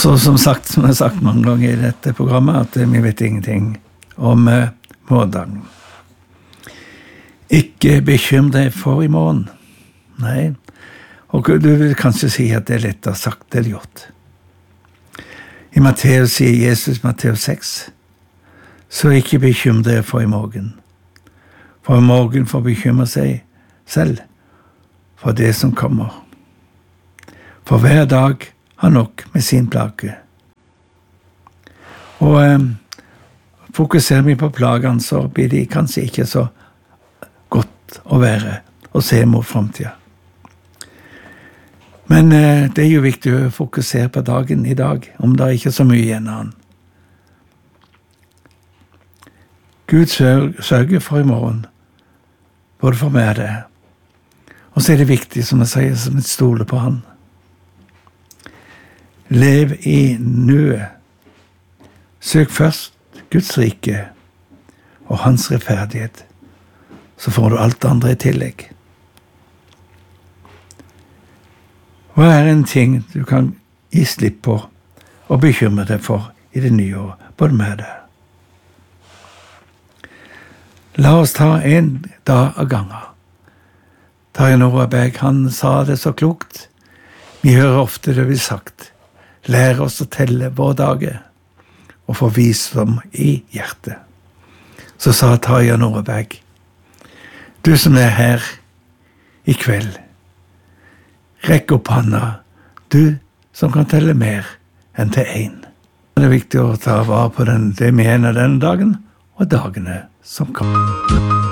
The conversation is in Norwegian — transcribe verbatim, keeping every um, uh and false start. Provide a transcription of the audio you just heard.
så som sagt, som jeg har sagt mange ganger i dette programmet, at vi vet ingenting om uh, morgendagen. Ikke bekymre deg for i morgen. Nei, og du vil kanskje si at det er lettere sagt eller gjort. I Matteus sier Jesus, Matteus seks, så ikke bekymre deg for i morgen. For i morgen får bekymre seg selv for det som kommer. For hver dag har nok med sin plage. Og eh, fokuserer vi på plagene, så blir de kanskje ikke så godt å være og se mot fremtiden. Men eh, det er jo viktig å fokusere på dagen i dag, om det er ikke så mye igjen av den. Gud sørger for i morgen, både for meg og det. Og så er det viktig, som jeg sier, som et stole på han. Lev i nuet. Søk først Guds rike og hans rettferdighet, så får du alt det andre i tillegg. Hva er en ting du kan gi slipp på og bekymre deg for i det nye året, både med det? La oss ta en dag av gangen. Tarjei Norabæk, han sa det så klokt. Vi hører ofte det blir sagt. Lær oss å telle våre dager og få visdom i hjertet. Så sa Tarjei Norabæk, du som er her i kveld, rekk opp handa, du som kan telle mer enn til en. Det er viktig å ta vare på den, det vi er denne dagen, og dagene som kommer.